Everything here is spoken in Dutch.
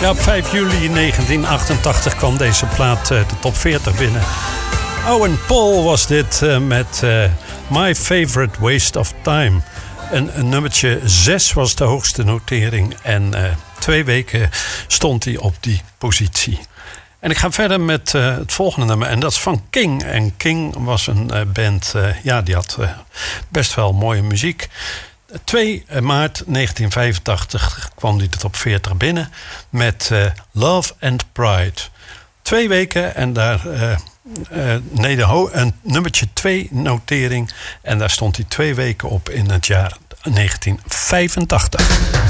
Ja, op 5 juli 1988 kwam deze plaat de top 40 binnen. Owen Paul was dit met My Favorite Waste of Time. Een nummertje 6 was de hoogste notering. En 2 weken stond hij op die positie. En ik ga verder met het volgende nummer. En dat is van King. En King was een band, die had best wel mooie muziek. 2 maart 1985 kwam hij de top 40 binnen met Love and Pride. 2 weken en daar een nummertje 2 notering. En daar stond hij 2 weken op in het jaar 1985.